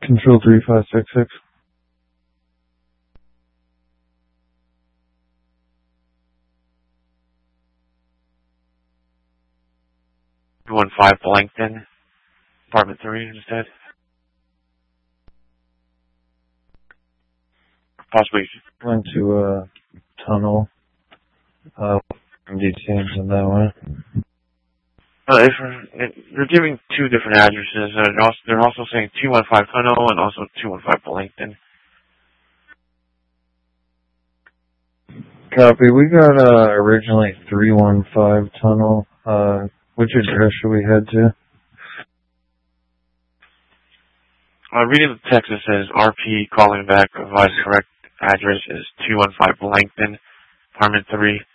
Control 3566. One five Blankton, apartment 3 instead. Possibly. Went to a tunnel. Details on that one. They're giving two different addresses. They're also saying 215 Tunnel and also 215 Blankton. Copy. We got originally 315 Tunnel. Which address should we head to? Reading the text, it says RP calling back, advised correct address is 215 Blankton, apartment 3.